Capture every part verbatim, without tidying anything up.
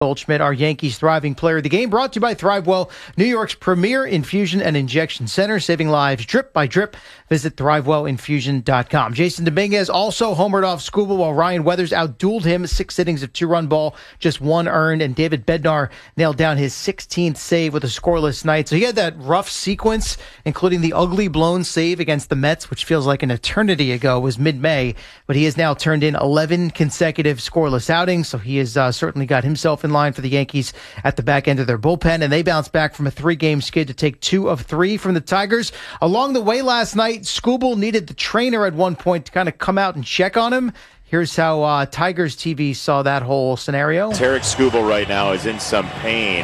Goldschmidt, our Yankees thriving player of the game, brought to you by ThriveWell, New York's premier infusion and injection center, saving lives drip by drip. Visit thrive well infusion dot com. Jason Dominguez also homered off Skubal while Ryan Weathers outdueled him. Six innings of two-run ball, just one earned, and David Bednar nailed down his sixteenth save with a scoreless night. So he had that rough sequence, including the ugly blown save against the Mets, which feels like an eternity ago, was mid-May, but he has now turned in eleven consecutive scoreless outings, so he has uh, certainly got himself in line for the Yankees at the back end of their bullpen, and they bounced back from a three-game skid to take two of three from the Tigers. Along the way last night, Skubal needed the trainer at one point to kind of come out and check on him. Here's how uh, Tigers T V saw that whole scenario. Tarik Skubal right now is in some pain.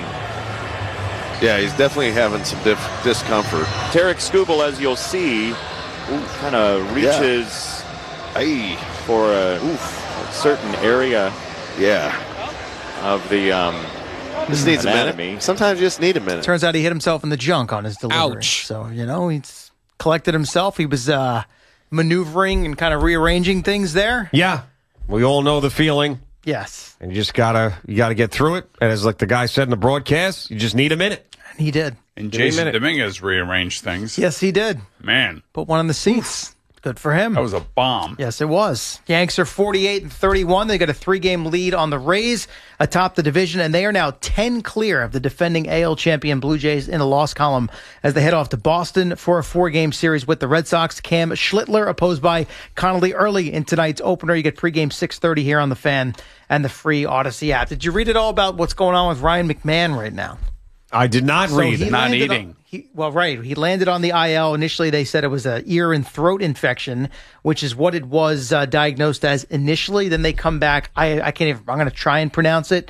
Yeah, he's definitely having some diff- discomfort. Tarik Skubal, as you'll see, kind of reaches yeah. for a, a certain area. Yeah. Of the um, just needs anatomy. a minute. Sometimes you just need a minute. Turns out he hit himself in the junk on his delivery. Ouch. So, you know, he's collected himself. He was uh, maneuvering and kind of rearranging things there. Yeah. We all know the feeling. Yes. And you just gotta you gotta get through it. And as like the guy said in the broadcast, you just need a minute. And he did. And Jason Dominguez rearranged things. Yes, he did. Man. Put one in the seats. Good for him. That was a bomb. Yes, it was. Yanks are forty-eight and thirty-one. They got a three-game lead on the Rays atop the division, and they are now ten clear of the defending A L champion Blue Jays in the loss column as they head off to Boston for a four-game series with the Red Sox. Cam Schlittler opposed by Connolly early in tonight's opener. You get pregame six thirty here on the Fan and the free Odyssey app. Did you read it all about what's going on with Ryan McMahon right now? I did not So read he it. Not landed eating. on- he, well, right. He landed on the I L. Initially, they said it was an ear and throat infection, which is what it was uh, diagnosed as initially. Then they come back. I, I can't even, I'm going to try and pronounce it.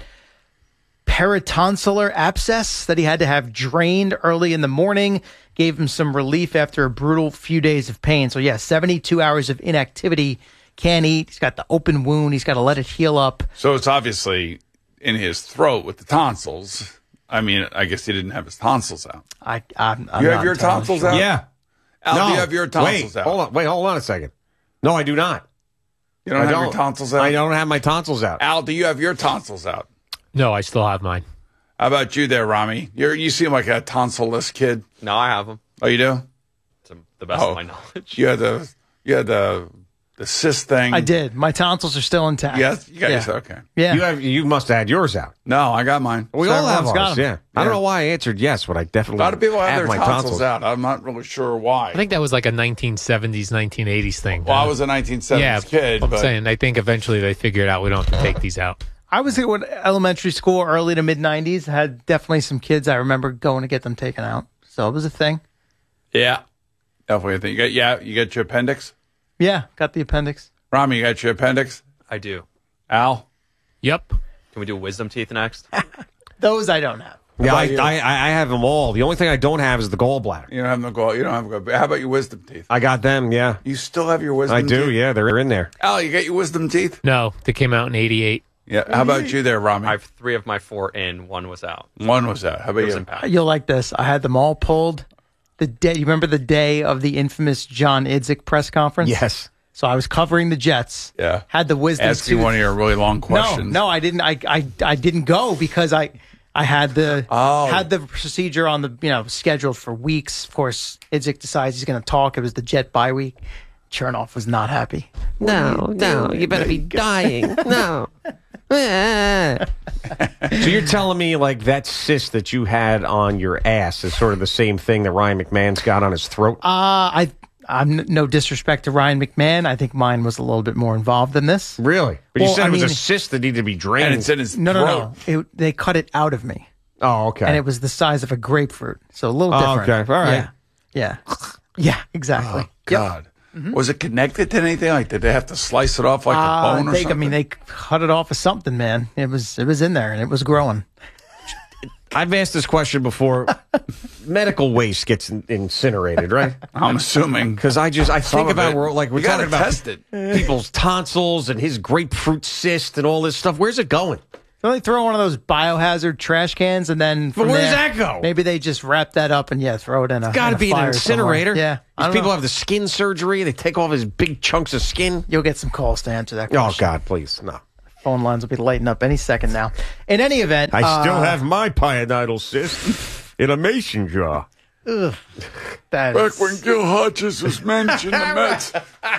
Peritonsillar abscess that he had to have drained early in the morning. Gave him some relief after a brutal few days of pain. So, yeah, seventy-two hours of inactivity. Can't eat. He's got the open wound. He's got to let it heal up. So it's obviously in his throat with the tonsils. I mean, I guess he didn't have his tonsils out. I, I'm, I'm you not have your entirely tonsils sure. out? Yeah. Al, no. do you have your tonsils wait, out? Hold on. Wait, hold on a second. No, I do not. You don't I have don't. your tonsils out? I don't have my tonsils out. Al, do you have your tonsils out? No, I still have mine. How about you there, Rami? You're, you seem like a tonsil-less kid. No, I have them. Oh, you do? To the best Oh. of my knowledge. You had the, you had the, the cyst thing. I did. My tonsils are still intact. Yes, you got yeah. yours. Okay. Yeah. You have. You must have had yours out. No, I got mine. We So all have everyone's got ours. them. Yeah. I don't Yeah. know why I answered yes, but I A definitely lot of people have, have their my tonsils, tonsils out. I'm not really sure why. I think that was like a nineteen seventies, nineteen eighties thing. well, huh? I was a nineteen seventies yeah, kid, I'm but saying I think eventually they figured out we don't have to take these out. I was at elementary school early to mid nineties. Had definitely some kids I remember going to get them taken out. So it was a thing. yeah, definitely a thing. You got, yeah, you got your appendix? Yeah, got the appendix. Rami, you got your appendix? I do. Al? Yep. Can we do wisdom teeth next? Those I don't have. Yeah, I, about you? I, I have them all. The only thing I don't have is the gallbladder. You don't have no go. You don't have a go. How about your wisdom teeth? I got them. Yeah, You still have your wisdom I teeth? do. Yeah, they're in there. Al, you got your wisdom teeth? No, they came out in eighty-eight. Yeah. How about you there, Rami? I have three of my four in. One was out. One was out. How about It was you? in pack. You'll like this. I had them all pulled. The day you remember the day of the infamous John Idzik press conference? Yes. So I was covering the Jets. Yeah. Had the wisdom Asking tooth. one of your really long questions. No, no, I didn't. I, I, I didn't go because I, I had the Oh. had the procedure on the you know scheduled for weeks. Of course, Idzik decides he's going to talk. It was the Jet bye week. Chernoff was not happy. No, no, you better be dying. No. So you're telling me like that cyst that you had on your ass is sort of the same thing that Ryan McMahon's got on his throat? Uh, I, I'm n- no disrespect to Ryan McMahon. I think mine was a little bit more involved than this. Really? But you Well, said I it was a mean- cyst that needed to be drained. And it's in his No, throat. no, no. It, they cut it out of me, oh, okay. and it was the size of a grapefruit, so a little Oh, different. okay. All right. Yeah, yeah, yeah. Exactly. Oh, God. Was it connected to anything? Like, did they have to slice it off like Uh, a bone or they, I something? mean, they cut it off of something, man. It was it was in there, and it was growing. I've asked this question before. Medical waste gets in- incinerated, right? I'm assuming. Because I just I Some think of about it. we're like we're You gotta talking about test it. people's tonsils and his grapefruit cyst and all this stuff. Where's it going? So they throw one of those biohazard trash cans, and then from But where does there, that go? Maybe they just wrap that up and yeah, throw it in a. Got in to a be an fire incinerator. somewhere. Yeah, I These don't people know. have the skin surgery. They take off his big chunks of skin. You'll get some calls to answer that Oh question. God, please no. Phone lines will be lighting up any second now. In any event, I uh, still have my pionidal cyst in a mason jar. ugh, that Back is- when Gil Hodges was mentioned, the Mets.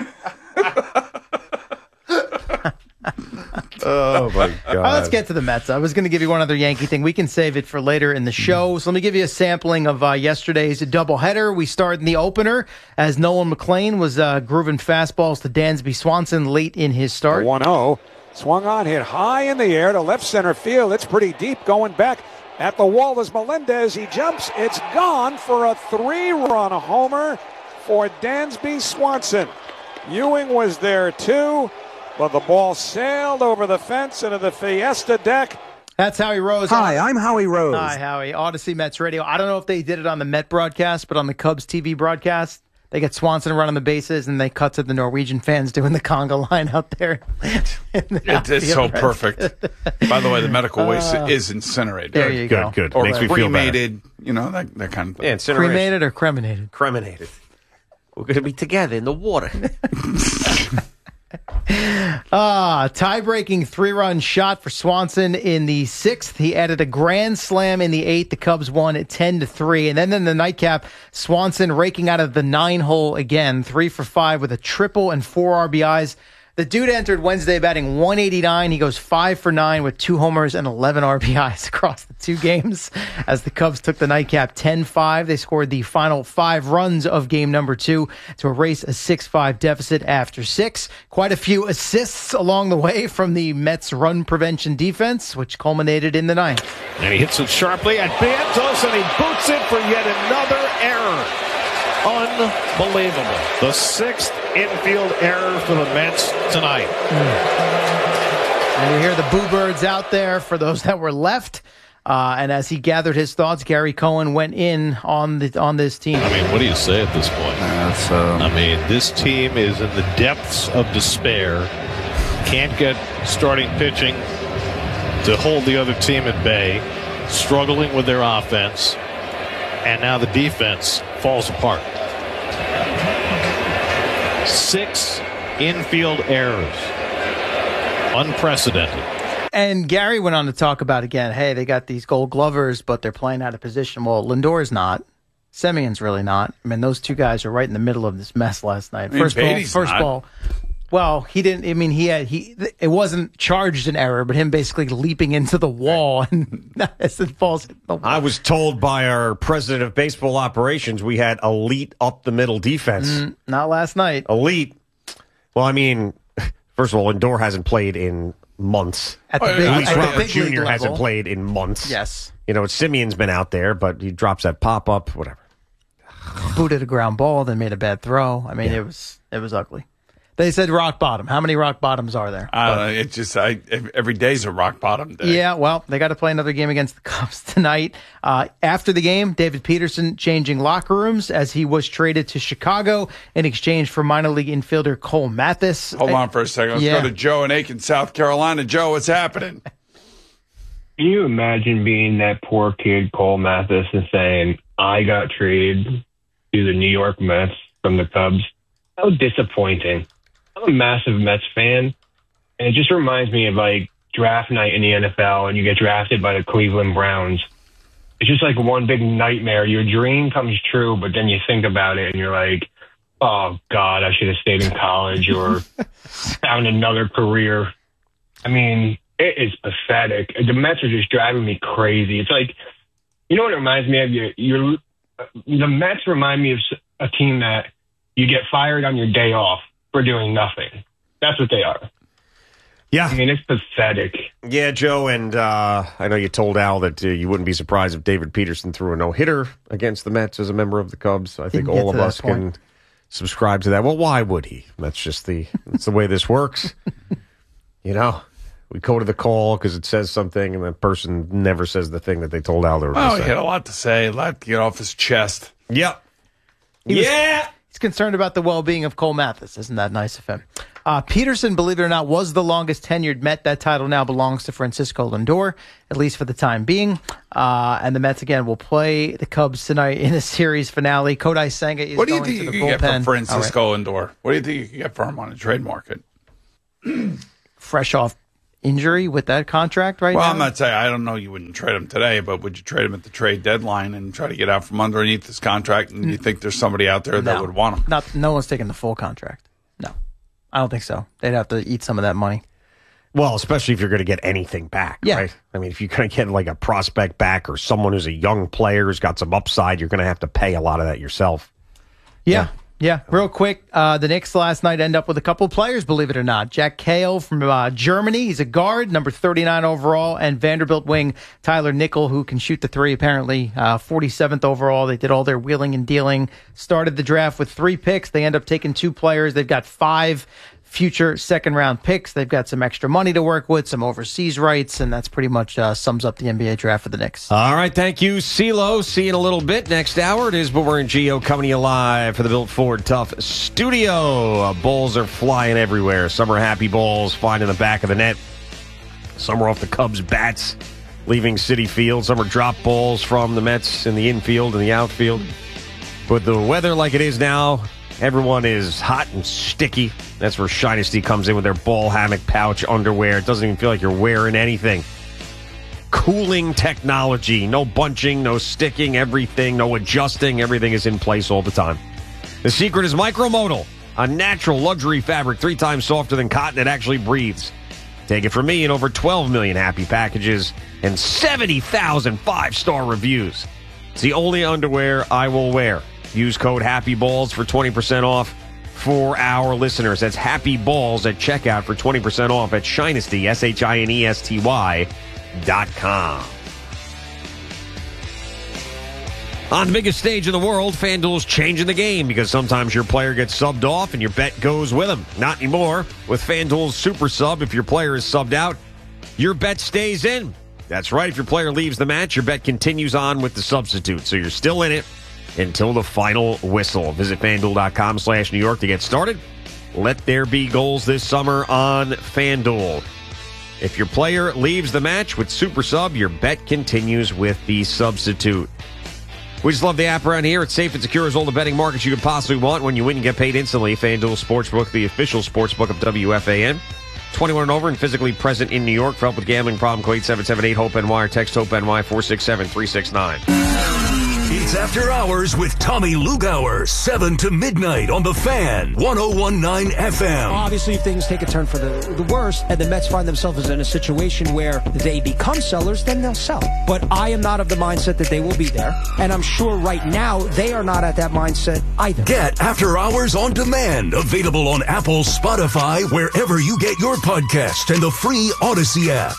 Oh, my God. All right, let's get to the Mets. I was going to give you one other Yankee thing. We can save it for later in the show. So let me give you a sampling of uh, yesterday's doubleheader. We started in the opener as Nolan McLean was uh, grooving fastballs to Dansby Swanson late in his start. one oh. Swung on, hit high in the air to left center field. It's pretty deep going back at the wall is Melendez. He jumps. It's gone for a three-run homer for Dansby Swanson. Ewing was there too. But the ball sailed over the fence into the Fiesta deck. That's Howie Rose. Hi, I'm Howie Rose. Hi, Howie. Odyssey Mets Radio. I don't know if they did it on the Met broadcast, but on the Cubs T V broadcast, they get Swanson running the bases, and they cut to the Norwegian fans doing the conga line out there. It, it's so perfect. By the way, the medical waste is incinerated. There you Good, go. good. Or Makes me feel better. cremated, you know, that, that kind of thing. Yeah, incineration. Cremated or cremated? Cremated. We're going to be together in the water. Ah, tie-breaking three-run shot for Swanson in the sixth. He added a grand slam in the eighth. The Cubs won at ten to three. And then in the nightcap, Swanson raking out of the nine hole again, three for five with a triple and four R B Is. The dude entered Wednesday batting one eighty-nine. He goes five for nine with two homers and eleven R B Is across the two games as the Cubs took the nightcap ten five. They scored the final five runs of game number two to erase a six five deficit after six. Quite a few assists along the way from the Mets run prevention defense, which culminated in the ninth. And he hits it sharply at Vientos, and he boots it for yet another error. Unbelievable. The sixth infield error for the Mets tonight. And you hear the boo birds out there for those that were left. Uh, and as he gathered his thoughts, Gary Cohen went in on the on this team. I mean, what do you say at this point? That's, um, I mean, this team is in the depths of despair. Can't get starting pitching to hold the other team at bay. Struggling with their offense. And now the defense falls apart. Six infield errors. Unprecedented. And Gary went on to talk about again, hey, they got these gold glovers, but they're playing out of position. Well, Lindor's not. Semion's really not. I mean, those two guys are right in the middle of this mess last night. I mean, First ball, Beatty's first not. ball. Well, he didn't. I mean, he had he. It wasn't charged an error, but him basically leaping into the wall and as it falls. hit the wall. I was told by our president of baseball operations we had elite up the middle defense. Mm, not last night. Elite. Well, I mean, first of all, Lindor hasn't played in months. At the Oh, big, yeah, Luis at the Robert big league Junior hasn't level. played in months. Yes. You know, Simeon's been out there, but he drops that pop up, whatever. Booted a ground ball, then made a bad throw. I mean, it was it was ugly. They said rock bottom. How many rock bottoms are there? Uh, it's just I, every day's a rock bottom day. Yeah, well, they got to play another game against the Cubs tonight. Uh, after the game, David Peterson changing locker rooms as he was traded to Chicago in exchange for minor league infielder Cole Mathis. Hold on for a second. Let's Yeah. go to Joe in Aiken, South Carolina. Joe, what's happening? Can you imagine being that poor kid, Cole Mathis, and saying, I got traded to the New York Mets from the Cubs? How disappointing. I'm a massive Mets fan, and it just reminds me of, like, draft night in the N F L, and you get drafted by the Cleveland Browns. It's just like one big nightmare. Your dream comes true, but then you think about it, and you're like, oh, God, I should have stayed in college or found another career. I mean, it is pathetic. The Mets are just driving me crazy. It's like, you know what it reminds me of? You're, you're, the Mets remind me of a team that you get fired on your day off for doing nothing. That's what they are. Yeah. I mean, it's pathetic. Yeah, Joe, and uh, I know you told Al that uh, you wouldn't be surprised if David Peterson threw a no-hitter against the Mets as a member of the Cubs. I think Didn't get all of to that us point. can subscribe to that. Well, why would he? That's just the that's the way this works. You know, we go to the call because it says something, and that person never says the thing that they told Al they were Oh, going he to had say. a lot to say, a lot to get off his chest. Yep. He was- Yeah. He's concerned about the well-being of Cole Mathis. Isn't that nice of him? Uh, Peterson, believe it or not, was the longest tenured Met. That title now belongs to Francisco Lindor, at least for the time being. Uh, and the Mets, again, will play the Cubs tonight in a series finale. Kodai Senga is What do you going think to you the can get bullpen. from Francisco All right. Lindor? What do you think you can get for him on a trade market? Fresh off injury with that contract right well, now? I'm not saying, I don't know, you wouldn't trade him today, but would you trade him at the trade deadline and try to get out from underneath this contract? And you think there's somebody out there that No. would want him? Not, no one's taking the full contract. No, I don't think so. They'd have to eat some of that money. Well, especially if you're going to get anything back, Yeah. right? I mean, if you're going to get like a prospect back or someone who's a young player who's got some upside, you're going to have to pay a lot of that yourself. Yeah. Yeah. Real quick, uh, the Knicks last night end up with a couple players, believe it or not. Jack Cahill from uh, Germany. He's a guard, number thirty-nine overall, and Vanderbilt wing Tyler Nickel, who can shoot the three, apparently, uh, forty-seventh overall. They did all their wheeling and dealing, started the draft with three picks. They end up taking two players. They've got five future second round picks. They've got some extra money to work with, some overseas rights, and that's pretty much uh, sums up the N B A draft for the Knicks. All right, thank you, CeeLo. See you in a little bit. Next hour, it is Boomer and Geo coming to you live for the Built Ford Tough studio. Uh, balls are flying everywhere. Some are happy balls flying in the back of the net. Some are off the Cubs' bats, leaving Citi Field. Some are drop balls from the Mets in the infield and the outfield. With the weather like it is now, everyone is hot and sticky. That's where Shinesty comes in with their ball hammock pouch underwear. It doesn't even feel like you're wearing anything. Cooling technology. No bunching, no sticking, everything, no adjusting. Everything is in place all the time. The secret is Micromodal, a natural luxury fabric three times softer than cotton. It actually breathes. Take it from me in over twelve million happy packages and seventy thousand five-star reviews. It's the only underwear I will wear. Use code HAPPYBALLS for twenty percent off for our listeners. That's HAPPYBALLS at checkout for twenty percent off at Shinesty, S H I N E S T Y dot com. On the biggest stage in the world, FanDuel's changing the game because sometimes your player gets subbed off and your bet goes with them. Not anymore. With FanDuel's Super Sub, if your player is subbed out, your bet stays in. That's right. If your player leaves the match, your bet continues on with the substitute. So you're still in it until the final whistle. Visit FanDuel.com slash New York to get started. Let there be goals this summer on FanDuel. If your player leaves the match with Super Sub, your bet continues with the substitute. We just love the app around here. It's safe and secure as all the betting markets you could possibly want. When you win, you get paid instantly. FanDuel Sportsbook, the official sportsbook of W F A N. twenty-one and over and physically present in New York. For help with gambling problem, call eight seven seven eight HOPE N Y or text HOPE N Y four six seven three six nine. It's After Hours with Tommy Lugauer, seven to midnight on The Fan, one oh one point nine F M. Obviously, if things take a turn for the, the worst and the Mets find themselves in a situation where they become sellers, then they'll sell. But I am not of the mindset that they will be there. And I'm sure right now they are not at that mindset either. Get After Hours on demand, available on Apple, Spotify, wherever you get your podcast, and the free Odyssey app.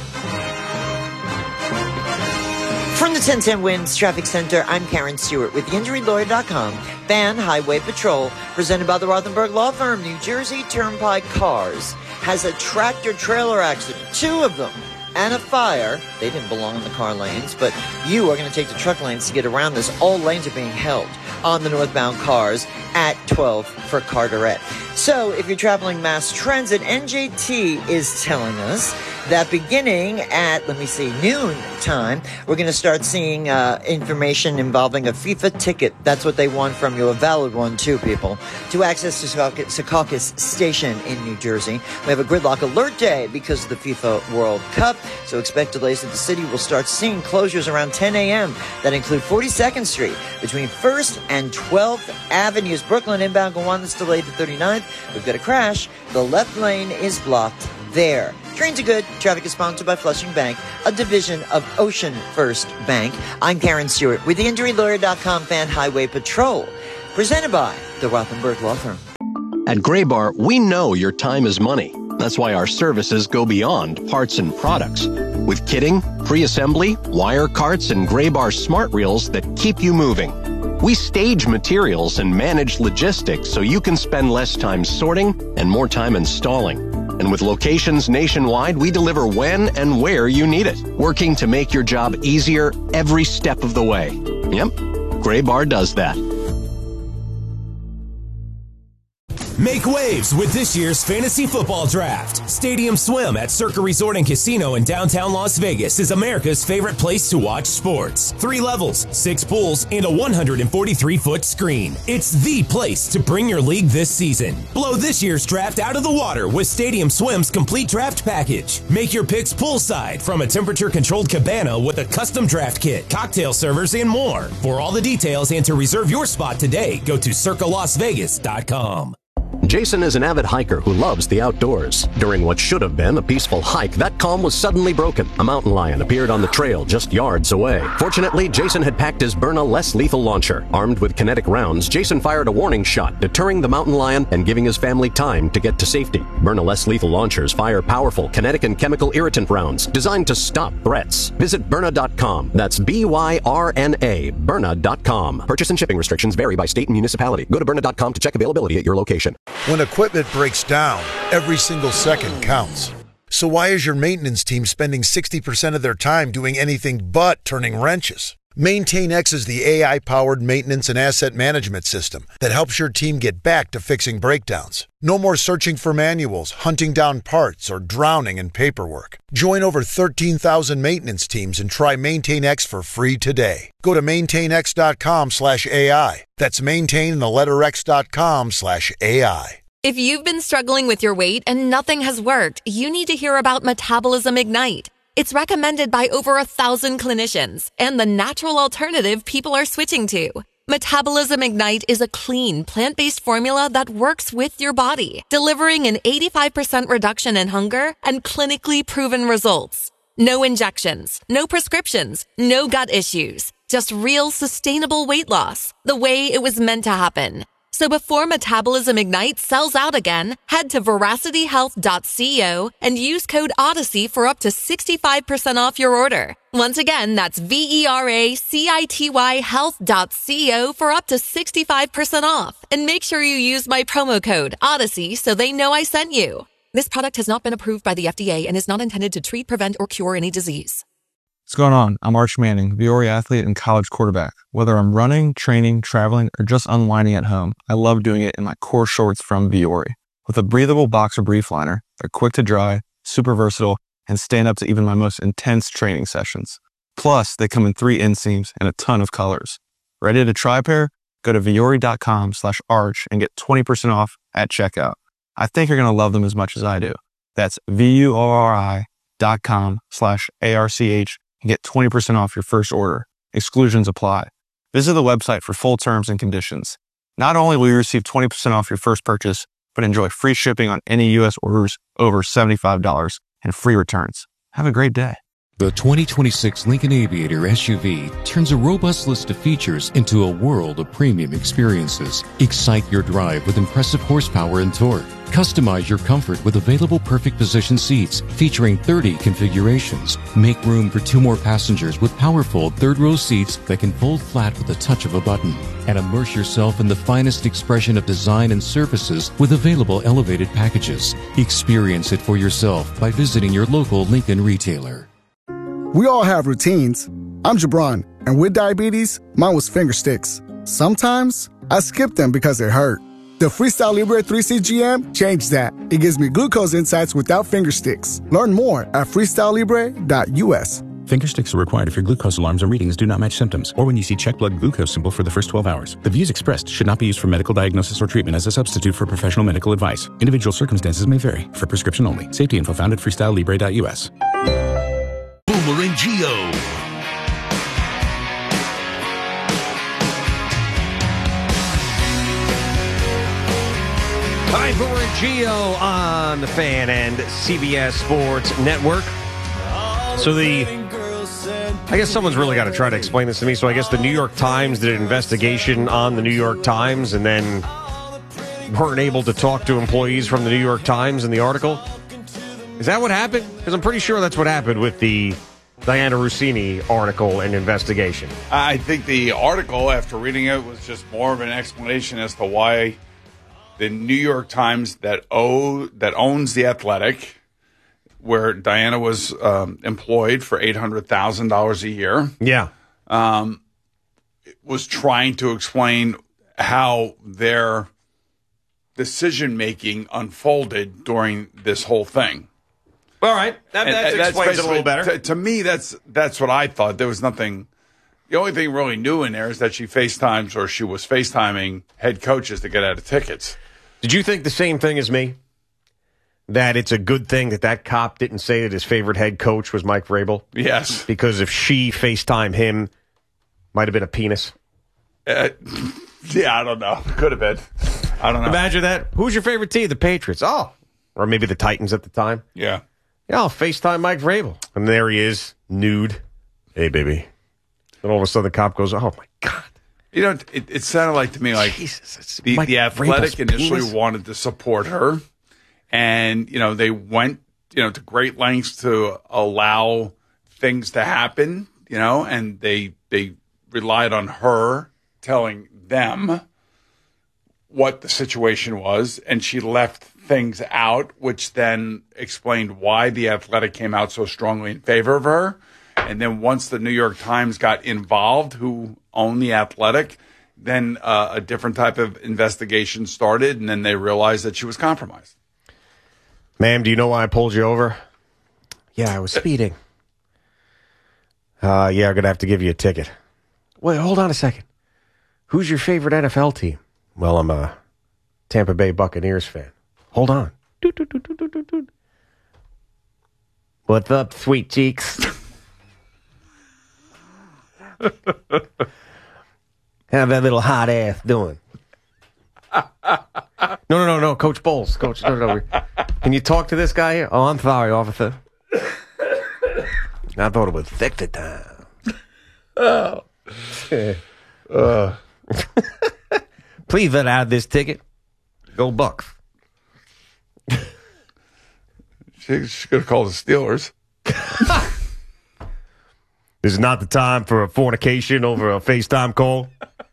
From the ten ten Winds Traffic Center, I'm Karen Stewart with the injury lawyer dot com. Fan Highway Patrol, presented by the Rothenberg Law Firm. New Jersey Turnpike Cars has a tractor-trailer accident, two of them, and a fire. They didn't belong in the car lanes, but you are going to take the truck lanes to get around this. All lanes are being held on the northbound cars at twelve for Carteret. So if you're traveling mass transit, N J T is telling us that beginning at, let me see, noon time, we're going to start seeing uh, information involving a FIFA ticket. That's what they want from you, a valid one too, people, to access to Secaucus Station in New Jersey. We have a gridlock alert day because of the FIFA World Cup, so expect delays at the city. We'll start seeing closures around ten a.m. that include forty-second Street between first and twelfth Avenues. Brooklyn inbound Gowanus delayed to thirty-ninth. We've got a crash. The left lane is blocked there. Trains are good. Traffic is sponsored by Flushing Bank, a division of Ocean First Bank. I'm Karen Stewart with the injury lawyer dot com Fan Highway Patrol, presented by the Rothenberg Law Firm. At Graybar, we know your time is money. That's why our services go beyond parts and products. With kitting, pre-assembly, wire carts, and Graybar smart reels that keep you moving. We stage materials and manage logistics so you can spend less time sorting and more time installing. And with locations nationwide, we deliver when and where you need it, working to make your job easier every step of the way. Yep, Graybar does that. Make waves with this year's fantasy football draft. Stadium Swim at Circa Resort and Casino in downtown Las Vegas is America's favorite place to watch sports. Three levels, six pools, and a one hundred forty-three foot screen. It's the place to bring your league this season. Blow this year's draft out of the water with Stadium Swim's complete draft package. Make your picks poolside from a temperature-controlled cabana with a custom draft kit, cocktail servers, and more. For all the details and to reserve your spot today, go to circa las vegas dot com. Jason is an avid hiker who loves the outdoors. During what should have been a peaceful hike, that calm was suddenly broken. A mountain lion appeared on the trail just yards away. Fortunately, Jason had packed his Byrna less lethal launcher. Armed with kinetic rounds, Jason fired a warning shot, deterring the mountain lion and giving his family time to get to safety. Byrna less lethal launchers fire powerful kinetic and chemical irritant rounds designed to stop threats. Visit Byrna dot com. That's B Y R N A, Byrna dot com. Purchase and shipping restrictions vary by state and municipality. Go to Byrna dot com to check availability at your location. When equipment breaks down, every single second counts. So why is your maintenance team spending sixty percent of their time doing anything but turning wrenches? MaintainX is the A I-powered maintenance and asset management system that helps your team get back to fixing breakdowns. No more searching for manuals, hunting down parts, or drowning in paperwork. Join over thirteen thousand maintenance teams and try MaintainX for free today. Go to maintainx.com slash AI. That's maintain the letter X dot com slash AI. If you've been struggling with your weight and nothing has worked, you need to hear about Metabolism Ignite. It's recommended by over a thousand clinicians and the natural alternative people are switching to. Metabolism Ignite is a clean, plant-based formula that works with your body, delivering an eighty-five percent reduction in hunger and clinically proven results. No injections, no prescriptions, no gut issues, just real sustainable weight loss, the way it was meant to happen. So before Metabolism Ignite sells out again, head to veracity health dot co and use code Odyssey for up to sixty-five percent off your order. Once again, that's V E R A C I T Y health dot co for up to sixty-five percent off. And make sure you use my promo code Odyssey so they know I sent you. This product has not been approved by the F D A and is not intended to treat, prevent, or cure any disease. What's going on? I'm Arch Manning, Viore athlete and college quarterback. Whether I'm running, training, traveling, or just unwinding at home, I love doing it in my core shorts from Viore. With a breathable boxer brief liner, they're quick to dry, super versatile, and stand up to even my most intense training sessions. Plus, they come in three inseams and a ton of colors. Ready to try a pair? Go to Viore.com slash arch and get twenty percent off at checkout. I think you're going to love them as much as I do. That's V-U-O-R-I dot com slash A-R-C-H and get twenty percent off your first order. Exclusions apply. Visit the website for full terms and conditions. Not only will you receive twenty percent off your first purchase, but enjoy free shipping on any U S orders over seventy-five dollars and free returns. Have a great day. The twenty twenty-six Lincoln Aviator S U V turns a robust list of features into a world of premium experiences. Excite your drive with impressive horsepower and torque. Customize your comfort with available perfect position seats featuring thirty configurations. Make room for two more passengers with powerful third row seats that can fold flat with the touch of a button. And immerse yourself in the finest expression of design and services with available elevated packages. Experience it for yourself by visiting your local Lincoln retailer. We all have routines. I'm Jabron, and with diabetes, mine was finger sticks. Sometimes I skip them because they hurt. The Freestyle Libre three C G M changed that. It gives me glucose insights without finger sticks. Learn more at freestyle libre dot U S. Finger sticks are required if your glucose alarms or readings do not match symptoms, or when you see check blood glucose symbol for the first twelve hours. The views expressed should not be used for medical diagnosis or treatment as a substitute for professional medical advice. Individual circumstances may vary. For prescription only. Safety info found at freestyle libre dot U S. Boomer and Geo. All right, Boomer and Geo on the Fan and C B S Sports Network. So the, I guess someone's really got to try to explain this to me. So I guess the New York Times did an investigation on the New York Times and then weren't able to talk to employees from the New York Times in the article. Is that what happened? Because I'm pretty sure that's what happened with the Diana Rossini article and investigation. I think the article, after reading it, was just more of an explanation as to why the New York Times that owe, that owns The Athletic, where Diana was um, employed for eight hundred thousand dollars a year. Yeah. Um, was trying to explain how their decision making unfolded during this whole thing. All right, that, And- that and that's explains it a little basically- better. To, to me, that's that's what I thought. There was nothing. The only thing really new in there is that she FaceTimes or she was FaceTiming head coaches to get out of tickets. Did you think the same thing as me? That it's a good thing that that cop didn't say that his favorite head coach was Mike Vrabel? Yes. Because if she FaceTimed him, might have been a penis. Uh, yeah, I don't know. Could have been. I don't know. Imagine that. Who's your favorite team? The Patriots. Oh. Or maybe the Titans at the time. Yeah. Yeah, I'll FaceTime Mike Vrabel. And there he is, nude. Hey, baby. And all of a sudden the cop goes, oh, my God. You know, it, it sounded like to me like Jesus, the, Mike the Athletic Vrabel's initially penis? wanted to support her. And, you know, they went, you know, to great lengths to allow things to happen, you know, and they they relied on her telling them what the situation was. And she left things out, which then explained why the Athletic came out so strongly in favor of her. And then once the New York Times got involved, who owned the Athletic, then uh, a different type of investigation started, and then they realized that she was compromised. Ma'am, do you know why I pulled you over? Yeah, I was speeding. Uh, yeah, I'm going to have to give you a ticket. Wait, hold on a second. Who's your favorite N F L team? Well, I'm a Tampa Bay Buccaneers fan. Hold on. Doot, doot, doot, doot, doot, doot. What's up, sweet cheeks? How that little hot ass doing? No, no, no, no, Coach Bowles. Coach, no, no. Can you talk to this guy here? Oh, I'm sorry, officer. I thought it was sexy time. Oh. uh. Please let out this ticket. Go Bucks. She, she could have called the Steelers. This is not the time for a fornication over a FaceTime call.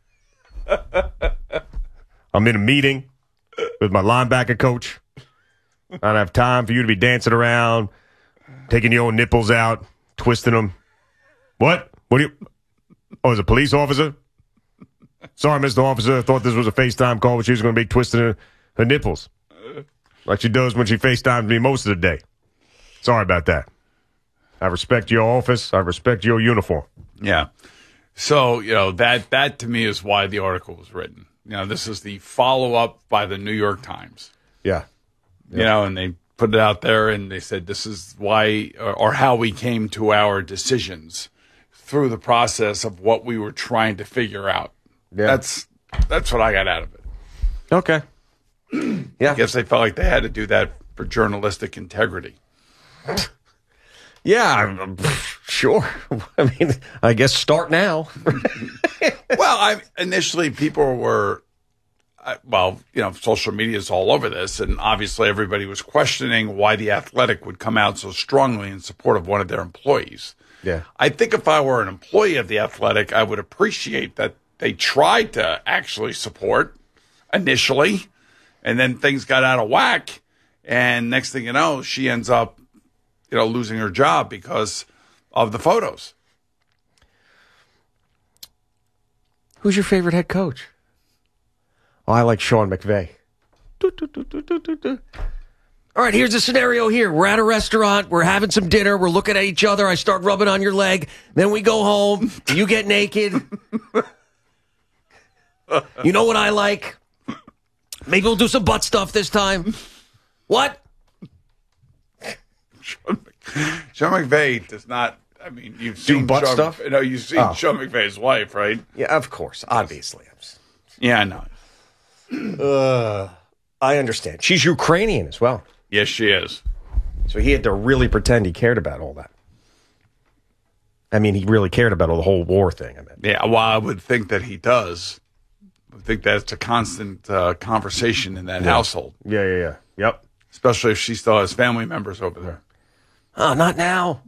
I'm in a meeting with my linebacker coach. I don't have time for you to be dancing around, taking your own nipples out, twisting them. What? What do you... Oh, is a police officer? Sorry, Mister Officer. I thought this was a FaceTime call, but she was going to be twisting her, her nipples. Like she does when she FaceTimes me most of the day. Sorry about that. I respect your office. I respect your uniform. Yeah. So, you know, that, that to me is why the article was written. You know, this is the follow-up by the New York Times. Yeah. You know, and they put it out there and they said this is why or, or how we came to our decisions through the process of what we were trying to figure out. Yeah. That's that's what I got out of it. Okay. Yeah. I guess they felt like they had to do that for journalistic integrity. Yeah, I'm, sure. I mean, I guess start now. Well, I initially people were, uh, well, you know, social media is all over this, and obviously everybody was questioning why the Athletic would come out so strongly in support of one of their employees. Yeah. I think if I were an employee of the Athletic, I would appreciate that they tried to actually support initially, and then things got out of whack, and next thing you know, she ends up, you know, losing her job because of the photos. Who's your favorite head coach? Oh, I like Sean McVay. All right, here's the scenario here. We're at a restaurant. We're having some dinner. We're looking at each other. I start rubbing on your leg. Then we go home. You get naked. You know what I like? Maybe we'll do some butt stuff this time. What? Sean McVay does not. I mean, you've Do seen butt Sean, stuff? No, you've seen Oh. Sean McVay's wife, right? Yeah, of course. Obviously. Yeah, I know. Uh, I understand. She's Ukrainian as well. Yes, she is. So he had to really pretend he cared about all that. I mean, he really cared about all the whole war thing. I mean, Yeah, well, I would think that he does. I think that's a constant uh, conversation in that Yeah. household. Yeah, yeah, yeah. Yep. Especially if she still has family members over there. Oh, not now.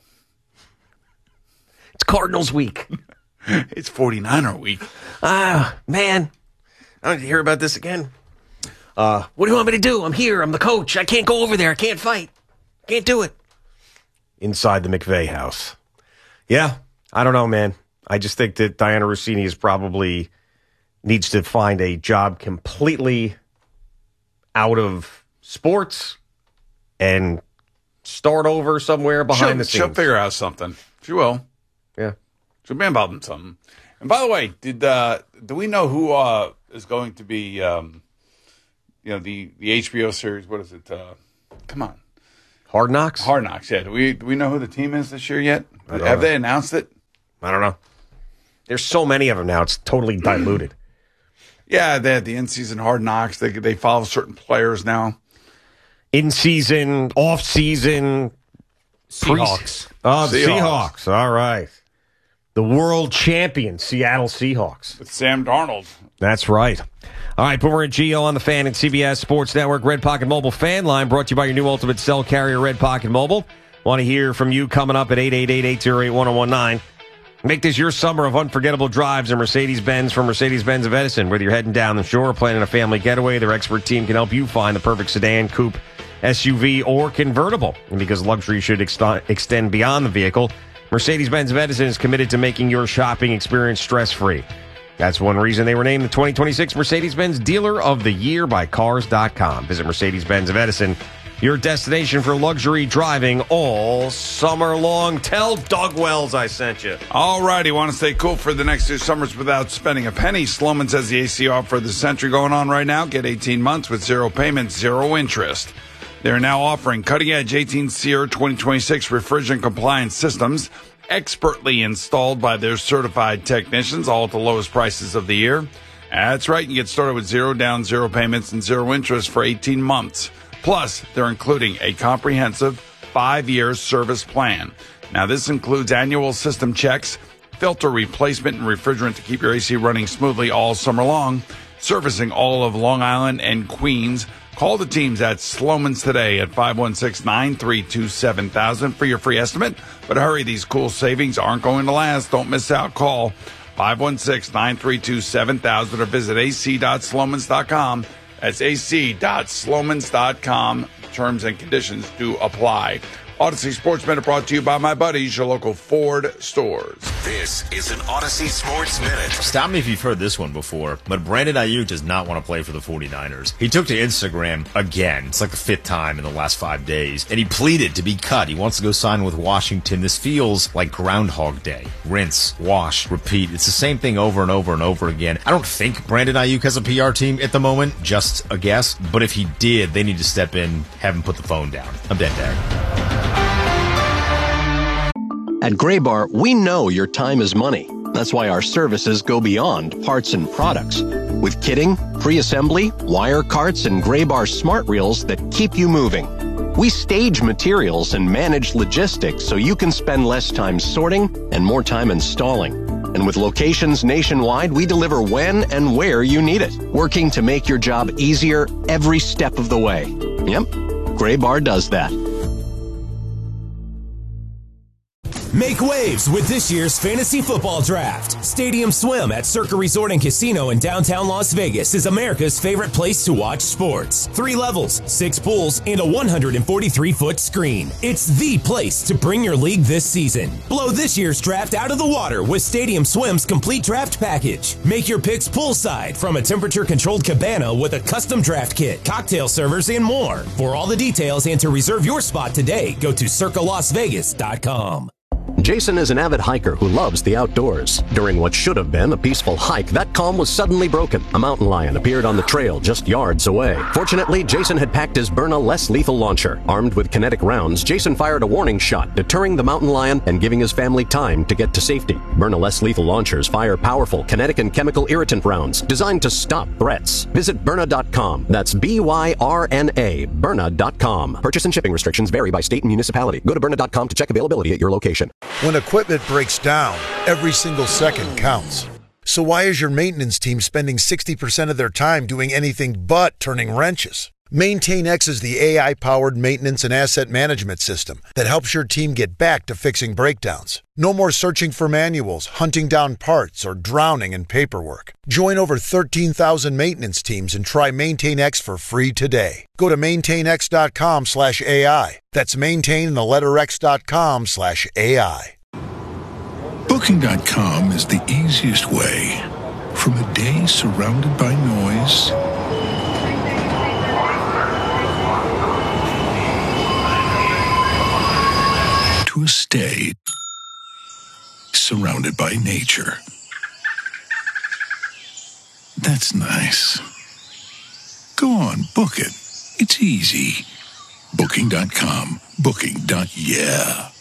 It's Cardinals week. It's forty-niner week. Ah, man. I don't need to hear about this again. Uh, what do you want me to do? I'm here. I'm the coach. I can't go over there. I can't fight. Can't do it. Inside the McVay house. Yeah, I don't know, man. I just think that Diana Rossini is probably needs to find a job completely out of sports and start over somewhere behind she'll, the scenes. She'll figure out something. She will. Yeah. She'll be involved in something. And by the way, did uh, do we know who uh, is going to be, um, you know, the, the H B O series? What is it? Uh, come on. Hard Knocks? Hard Knocks, yeah. Do we, do we know who the team is this year yet? Have know. they announced it? I don't know. There's so many of them now. It's totally diluted. Yeah, they had the in-season Hard Knocks. They they follow certain players now. In-season, off-season. Seahawks. Pre- oh, the Seahawks. Seahawks. All right. The world champion Seattle Seahawks. With Sam Darnold. That's right. All right, Boomer and Gio on the Fan and C B S Sports Network Red Pocket Mobile Fan Line, brought to you by your new Ultimate Cell Carrier, Red Pocket Mobile. Want to hear from you coming up at eight eight eight, eight oh eight, one oh one nine. Make this your summer of unforgettable drives in Mercedes-Benz from Mercedes-Benz of Edison. Whether you're heading down the shore or planning a family getaway, their expert team can help you find the perfect sedan, coupe, S U V, or convertible. And because luxury should ex- extend beyond the vehicle, Mercedes-Benz of Edison is committed to making your shopping experience stress-free. That's one reason they were named the twenty twenty-six Mercedes-Benz Dealer of the Year by Cars dot com. Visit Mercedes-Benz of Edison, your destination for luxury driving all summer long. Tell Doug Wells I sent you. All righty, want to stay cool for the next two summers without spending a penny? Sloman's has the A C offer for the century going on right now. Get eighteen months with zero payments, zero interest. They're now offering cutting-edge eighteen SEER twenty twenty-six refrigerant compliance systems, expertly installed by their certified technicians, all at the lowest prices of the year. That's right, you get started with zero down, zero payments, and zero interest for eighteen months. Plus, they're including a comprehensive five-year service plan. Now, this includes annual system checks, filter replacement, and refrigerant to keep your A C running smoothly all summer long, servicing all of Long Island and Queens. Call the teams at Sloman's today at five one six, nine three two, seven thousand for your free estimate. But hurry, these cool savings aren't going to last. Don't miss out. Call five one six, nine three two, seven thousand or visit a c dot slomans dot com. That's a c dot slomans dot com. Terms and conditions do apply. Odyssey Sports Minute brought to you by my buddies, your local Ford stores. This is an Odyssey Sports Minute. Stop me if you've heard this one before, but Brandon Ayuk does not want to play for the forty-niners. He took to Instagram again. It's like the fifth time in the last five days. And he pleaded to be cut. He wants to go sign with Washington. This feels like Groundhog Day. Rinse, wash, repeat. It's the same thing over and over and over again. I don't think Brandon Ayuk has a P R team at the moment. Just a guess. But if he did, they need to step in, have him put the phone down. I'm Dan Derek. At Graybar, we know your time is money. That's why our services go beyond parts and products. With kitting, pre-assembly, wire carts, and Graybar smart reels that keep you moving. We stage materials and manage logistics so you can spend less time sorting and more time installing. And with locations nationwide, we deliver when and where you need it, working to make your job easier every step of the way. Yep, Graybar does that. Make waves with this year's fantasy football draft. Stadium Swim at Circa Resort and Casino in downtown Las Vegas is America's favorite place to watch sports. Three levels, six pools, and a one hundred forty-three foot screen. It's the place to bring your league this season. Blow this year's draft out of the water with Stadium Swim's complete draft package. Make your picks poolside from a temperature-controlled cabana with a custom draft kit, cocktail servers, and more. For all the details and to reserve your spot today, go to circa las vegas dot com. Jason is an avid hiker who loves the outdoors. During what should have been a peaceful hike, that calm was suddenly broken. A mountain lion appeared on the trail just yards away. Fortunately, Jason had packed his Byrna less lethal launcher. Armed with kinetic rounds, Jason fired a warning shot, deterring the mountain lion and giving his family time to get to safety. Byrna less lethal launchers fire powerful kinetic and chemical irritant rounds designed to stop threats. Visit Byrna dot com. That's B Y R N A, Byrna dot com. Purchase and shipping restrictions vary by state and municipality. Go to Byrna dot com to check availability at your location. When equipment breaks down, every single second counts. So why is your maintenance team spending sixty percent of their time doing anything but turning wrenches? MaintainX is the A I-powered maintenance and asset management system that helps your team get back to fixing breakdowns. No more searching for manuals, hunting down parts, or drowning in paperwork. Join over thirteen thousand maintenance teams and try MaintainX for free today. Go to maintainx.com slash AI. That's maintain the letter X dot com slash AI. Booking dot com is the easiest way. From a day surrounded by noise to a stay, surrounded by nature. That's nice. Go on, book it. It's easy. Booking dot com. Booking. Yeah.